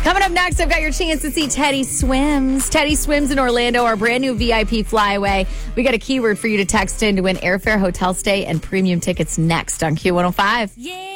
Coming up next, I've got your chance to see Teddy Swims. Teddy Swims in Orlando, our brand new VIP flyaway. We got a keyword for you to text in to win airfare, hotel stay, and premium tickets next on Q105. Yeah.